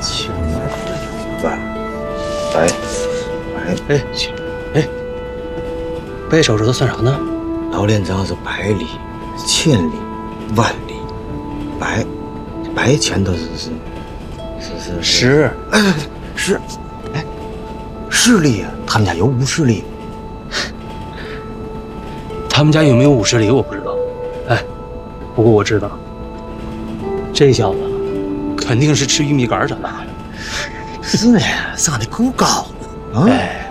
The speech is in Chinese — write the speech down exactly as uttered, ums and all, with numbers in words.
千万百百哎哎，百手指头算啥呢？ 老练章是百里、千里、万里，百百前头是是是是十。 哎，是，哎，十里啊，他们家有五十里。 他们家有没有五十里我不知道，哎，不过我知道，这小子肯定是吃玉米杆长大的。 是呀，长得够高的啊！ 哎。